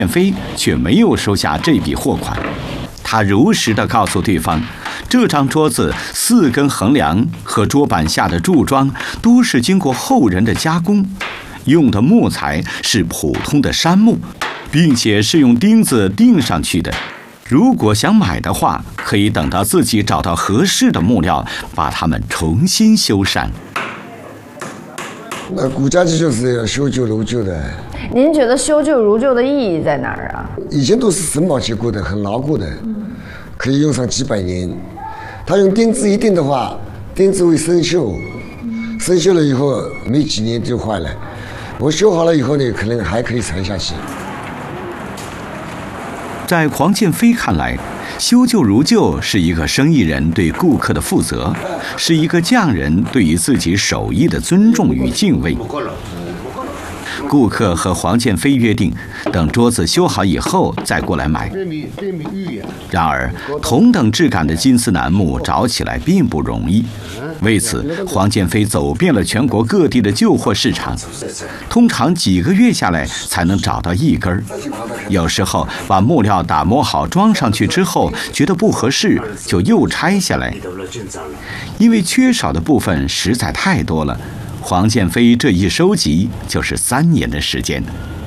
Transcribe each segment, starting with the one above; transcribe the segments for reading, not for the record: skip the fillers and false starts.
建飞却没有收下这笔货款，他如实地告诉对方，这张桌子4根横梁和桌板下的柱桩都是经过后人的加工，用的木材是普通的杉木，并且是用钉子钉上去的。如果想买的话，可以等到自己找到合适的木料，把它们重新修缮。 那古家具就是要修旧如旧的。 您觉得修旧如旧的意义在哪儿啊？ 以前都是榫卯结构的，很牢固的，可以用上几百年。他用钉子一钉的话，钉子会生锈，生锈了以后没几年就坏了。我修好了以后呢，可能还可以传下去。 在黄建飞看来，修旧如旧是一个生意人对顾客的负责，是一个匠人对于自己手艺的尊重与敬畏。顾客和黄建飞约定，等桌子修好以后再过来买。然而，同等质感的金丝楠木找起来并不容易。为此，黄建飞走遍了全国各地的旧货市场，通常几个月下来才能找到一根。有时候把木料打磨好装上去之后，觉得不合适，就又拆下来。因为缺少的部分实在太多了，黄建飞这一收集就是3年的时间。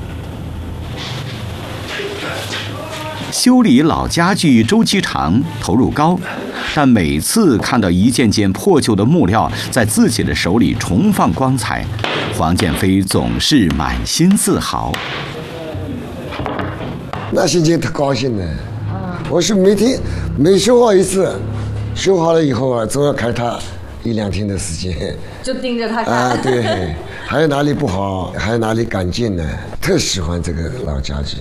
修理老家具周期长，投入高，但每次看到一件件破旧的木料在自己的手里重放光彩，黄建飞总是满心自豪。 那心情特高兴的。我是每修好一次，修好了以后啊，总要看他1、2天的时间， 就盯着他看啊，对，还有哪里不好，还有哪里改进呢？特喜欢这个老家具。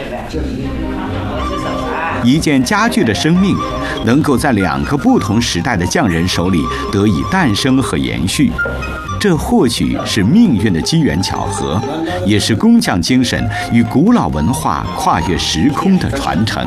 一件家具的生命，能够在2个不同时代的匠人手里得以诞生和延续，这或许是命运的机缘巧合，也是工匠精神与古老文化跨越时空的传承。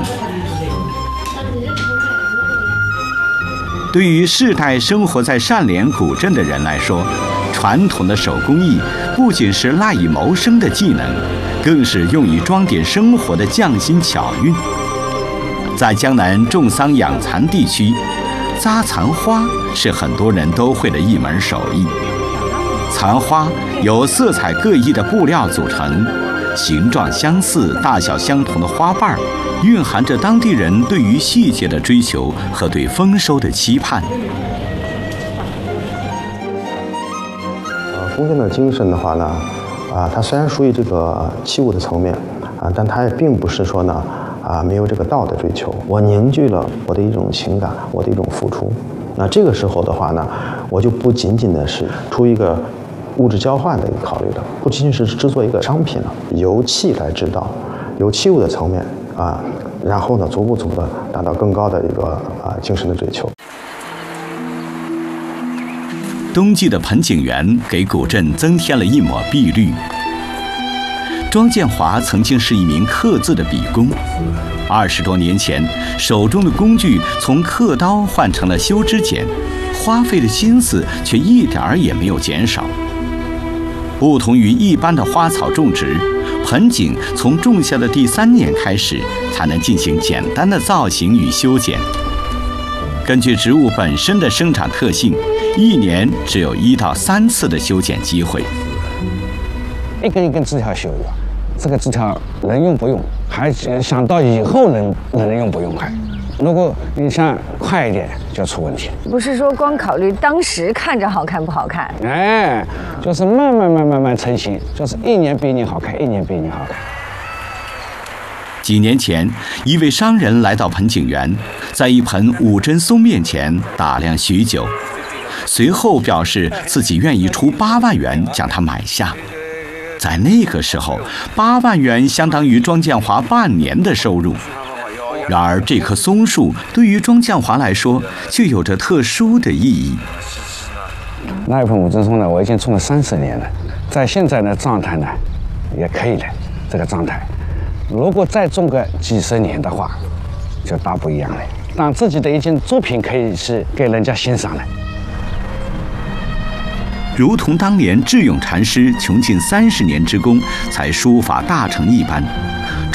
对于世代生活在单连古镇的人来说，传统的手工艺不仅是赖以谋生的技能，更是用以装点生活的匠心巧运。在江南种桑养蚕地区，扎蚕花是很多人都会的一门手艺。蚕花由色彩各异的布料组成，形状相似、大小相同的花瓣蕴含着当地人对于细节的追求和对丰收的期盼。 工匠的精神的话呢，它虽然属于这个器物的层面，但它也并不是说呢，没有这个道的追求。我凝聚了我的一种情感，我的一种付出。那这个时候的话呢，我就不仅仅的是出一个物质交换的一个考虑了，不仅仅是制作一个商品了，由器来制造，由器物的层面然后呢，逐步的达到更高的一个精神的追求。 冬季的盆景园给古镇增添了一抹碧绿。庄建华曾经是一名刻字的笔工，20多年前，手中的工具从刻刀换成了修枝剪，花费的心思却一点儿也没有减少。不同于一般的花草种植，盆景从种下的第3年开始，才能进行简单的造型与修剪。根据植物本身的生长特性，1年只有1到3次的修剪机会。 一根一根枝条修的，这个枝条能用不用，还想到以后能用不用还。如果你想快一点，就出问题。 不是说光考虑当时看着好看不好看， 就是慢慢成型，就是1年比1年好看，1年比1年好看。 几年前，一位商人来到盆景园，在一盆5针松面前打量许久，随后表示自己愿意出8万元将它买下。在那个时候，8万元相当于庄建华半年的收入。然而，这棵松树对于庄建华来说，却有着特殊的意义。 那一盆5针松呢，我已经种了30年了，在现在的状态呢，也可以了。这个状态，如果再种个几10年的话，就大不一样了。让自己的一件作品可以是给人家欣赏的。 如同当年智勇禅师穷尽30年之功才书法大成一般，